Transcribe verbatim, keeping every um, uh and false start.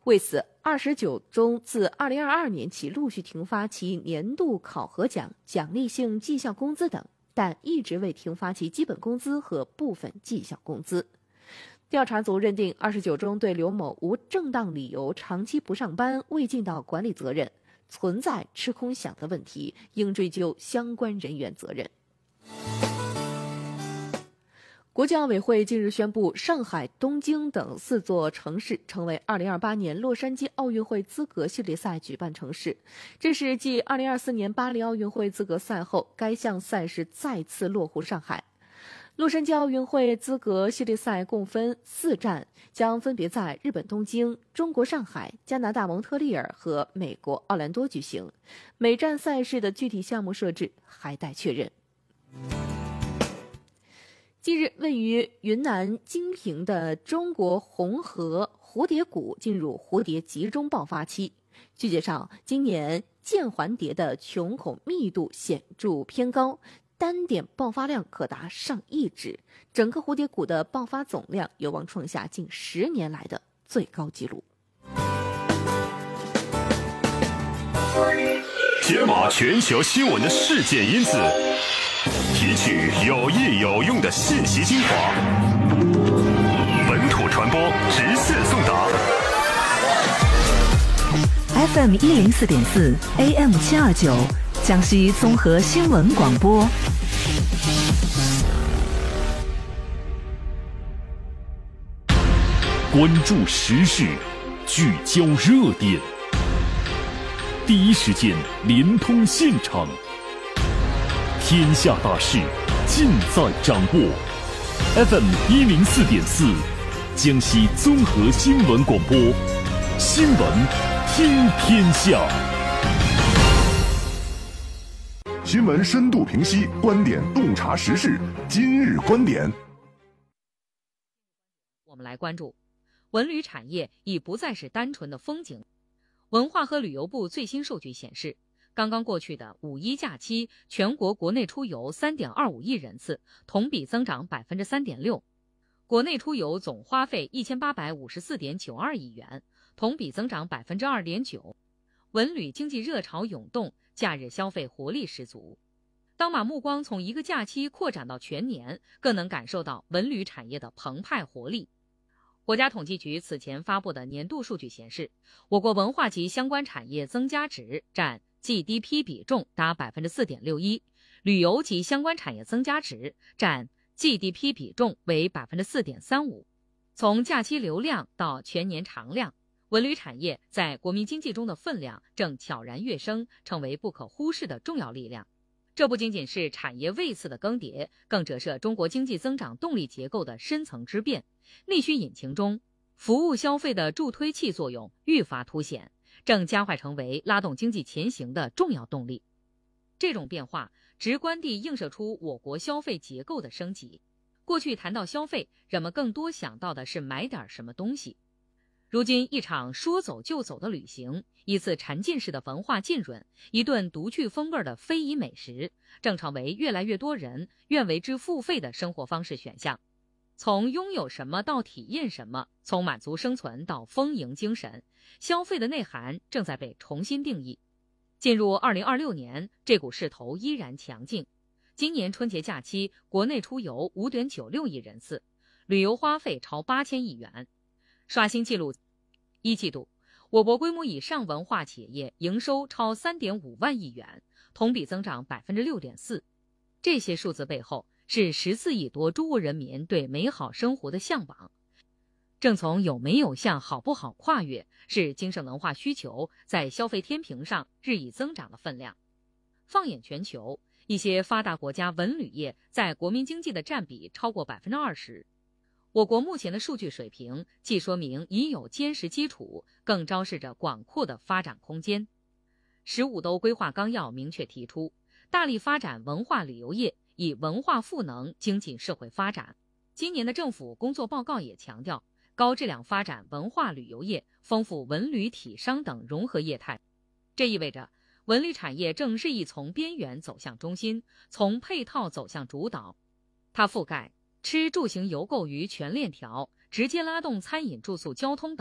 为此，二十九中自二零二二年起陆续停发其年度考核奖、奖励性绩效工资等，但一直未停发其基本工资和部分绩效工资。调查组认定，二十九中对刘某无正当理由长期不上班，未尽到管理责任，存在吃空饷的问题，应追究相关人员责任。国际奥委会近日宣布，上海、东京等四座城市成为二零二八年洛杉矶奥运会资格系列赛举办城市。这是继二零二四年巴黎奥运会资格赛后，该项赛事再次落户上海。洛杉矶奥运会资格系列赛共分四站，将分别在日本东京、中国上海、加拿大蒙特利尔和美国奥兰多举行。每站赛事的具体项目设置还待确认。近日，位于云南金平的中国红河蝴蝶谷进入蝴蝶集中爆发期。据介绍，今年剑环蝶的雄孔密度显著偏高，单点爆发量可达上亿只，整个蝴蝶谷的爆发总量有望创下近十年来的最高纪录。 解码全球新闻的事件因子，提取有益有用的信息精华，本土传播直线送达。 F M 一零四点四 A M 七二九，江西综合新闻广播。 关注时事，聚焦热点，第一时间联通现场，天下大事尽在掌握。F M 一零四点四，江西综合新闻广播，新闻听天下。 新闻深度评析，观点洞察时事。今日观点， 我们来关注。文旅产业已不再是单纯的风景。文化和旅游部最新数据显示，刚刚过去的五一假期，全国国内出游 三点二五亿人次，同比增长 百分之三点六。国内出游总花费 一千八百五十四点九二亿元，同比增长 百分之二点九。文旅经济热潮涌动，假日消费活力十足。当把目光从一个假期扩展到全年，更能感受到文旅产业的澎湃活力。国家统计局此前发布的年度数据显示，我国文化及相关产业增加值占 G D P 比重达 百分之四点六一， 旅游及相关产业增加值占 G D P 比重为 百分之四点三五。 从假期流量到全年常量，文旅产业在国民经济中的分量正悄然跃升，成为不可忽视的重要力量。这不仅仅是产业位次的更迭，更折射中国经济增长动力结构的深层之变。内需引擎中，服务消费的助推器作用愈发凸显，正加快成为拉动经济前行的重要动力。这种变化直观地映射出我国消费结构的升级。过去谈到消费，人们更多想到的是买点什么东西。如今，一场说走就走的旅行，一次沉浸式的文化浸润，一顿独具风味的非遗美食，正成为越来越多人愿为之付费的生活方式选项。从拥有什么到体验什么，从满足生存到丰盈精神，消费的内涵正在被重新定义。进入二零二六年，这股势头依然强劲。今年春节假期，国内出游 五点九六亿人次，旅游花费超八千亿元，刷新纪录。一季度，我国规模以上文化企业营收超 三点五万亿元，同比增长 百分之六点四。这些数字背后是十四亿多中国人民对美好生活的向往。正从有没有向好不好跨越，是精神文化需求在消费天平上日益增长的分量。放眼全球，一些发达国家文旅业在国民经济的占比超过 百分之二十。我国目前的数据水平既说明已有坚实基础，更昭示着广阔的发展空间。十五都规划纲要明确提出，大力发展文化旅游业，以文化赋能经济社会发展。今年的政府工作报告也强调，高质量发展文化旅游业，丰富文旅体商等融合业态。这意味着文旅产业正日益从边缘走向中心，从配套走向主导。它覆盖吃住行游购于全链条，直接拉动餐饮住宿交通等